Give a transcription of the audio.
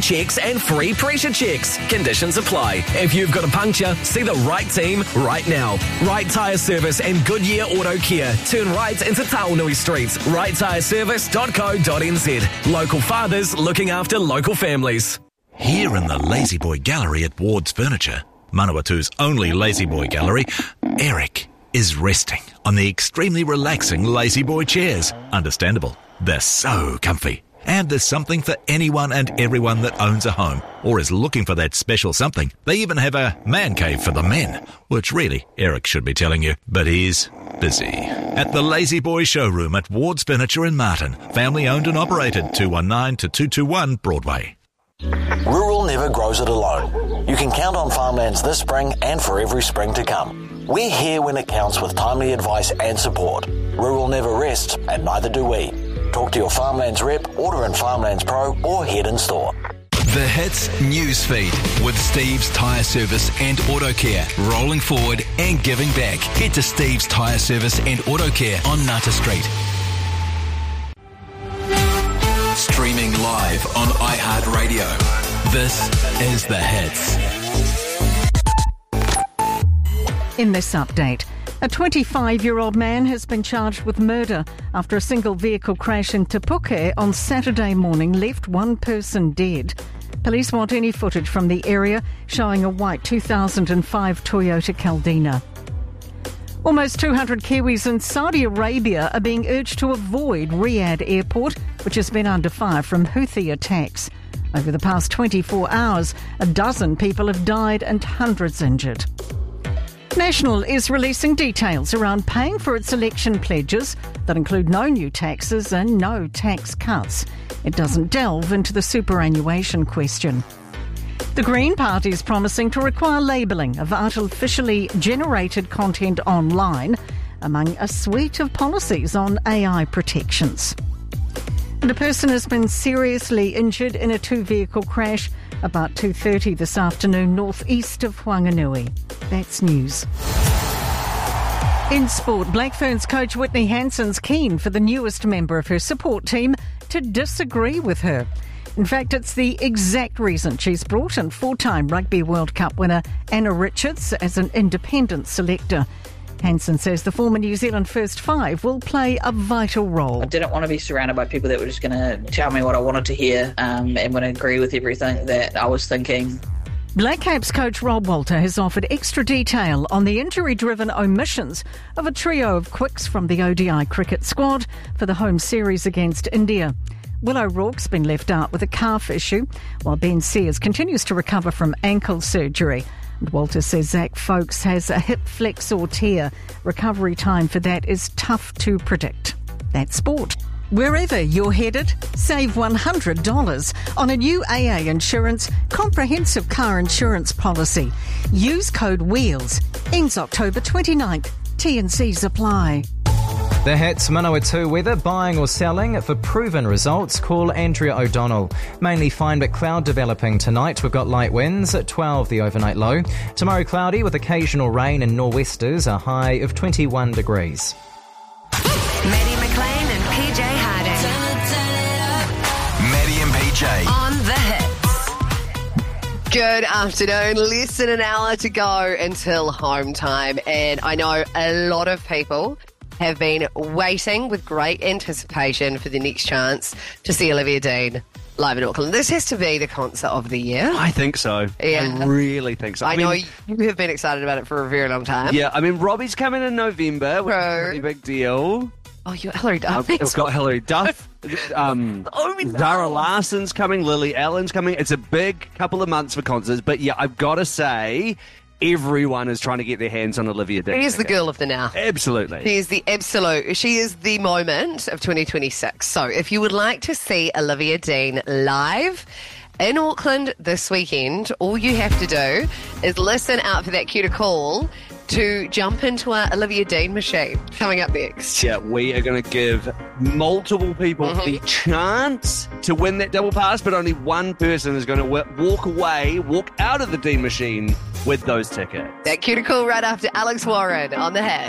checks and free pressure checks. Conditions apply. If you've got a puncture, see the right team right now. Right Tyre Service and Goodyear Auto Care. Turn right into Taonui Street. righttyreservice.co.nz. Local fathers looking after local families. Here in the Lazy Boy Gallery at Ward's Furniture, Manawatu's only Lazy Boy Gallery, Eric is resting on the extremely relaxing Lazy Boy chairs. Understandable. They're so comfy. And there's something for anyone and everyone that owns a home or is looking for that special something. They even have a man cave for the men, which really Eric should be telling you, but he's busy. At the Lazy Boy showroom at Ward's Furniture in Martin, family owned and operated, 219 to 221 Broadway. Rural never grows it alone. You can count on Farmlands this spring and for every spring to come. We're here when it counts with timely advice and support. Rural never rests, and neither do we. Talk to your Farmlands rep, order in Farmlands Pro, or head in store. The Hits Newsfeed with Steve's Tyre Service and Auto Care. Rolling forward and giving back. Head to Steve's Tyre Service and Auto Care on Nutter Street. Streaming live on iHeartRadio. This is The Hits. In this update, a 25-year-old man has been charged with murder after a single vehicle crash in Te Puke on Saturday morning left one person dead. Police want any footage from the area showing a white 2005 Toyota Caldina. Almost 200 Kiwis in Saudi Arabia are being urged to avoid Riyadh Airport, which has been under fire from Houthi attacks. Over the past 24 hours, a dozen people have died and hundreds injured. National is releasing details around paying for its election pledges that include no new taxes and no tax cuts. It doesn't delve into the superannuation question. The Green Party is promising to require labelling of artificially generated content online, among a suite of policies on AI protections. And a person has been seriously injured in a two-vehicle crash about 2:30 this afternoon northeast of Whanganui. That's news. In sport, Black Ferns coach Whitney Hansen's keen for the newest member of her support team to disagree with her. In fact, it's the exact reason she's brought in four-time Rugby World Cup winner Anna Richards as an independent selector. Hansen says the former New Zealand first five will play a vital role. I didn't want to be surrounded by people that were just going to tell me what I wanted to hear and would agree with everything that I was thinking. Black Caps coach Rob Walter has offered extra detail on the injury-driven omissions of a trio of quicks from the ODI cricket squad for the home series against India. Will O'Rourke's been left out with a calf issue, while Ben Sears continues to recover from ankle surgery. And Walter says Zach Folkes has a hip flex or tear. Recovery time for that is tough to predict. That's sport. Wherever you're headed, save $100 on a new AA Insurance comprehensive car insurance policy. Use code WHEELS. Ends October 29th. T&Cs apply. The Hits Manawatu weather, buying or selling. For proven results, call Andrea O'Donnell. Mainly fine but cloud developing tonight. We've got light winds at 12, the overnight low. Tomorrow cloudy with occasional rain and nor'westers, a high of 21 degrees. Maddie McLean and PJ Harding. Maddie and PJ. On The Hits. Good afternoon. Less than an hour to go until home time. And I know a lot of people have been waiting with great anticipation for the next chance to see Olivia Dean live in Auckland. This has to be the concert of the year. I think so. Yeah. I really think so. I know you have been excited about it for a very long time. Yeah, I mean, Robbie's coming in November, which is a pretty big deal. Oh, you're Hilary Duff. I've got Hilary Duff. Zara Larson's coming. Lily Allen's coming. It's a big couple of months for concerts. But yeah, I've got to say, everyone is trying to get their hands on Olivia Dean. She is the girl of the now. Absolutely. She is the absolute. She is the moment of 2026. So if you would like to see Olivia Dean live in Auckland this weekend, all you have to do is listen out for that cue to call to jump into our Olivia Dean machine coming up next. Yeah, we are going to give multiple people the chance to win that double pass, but only one person is going to walk out of the Dean machine with those tickets. That cue to call right after Alex Warren on The Hit.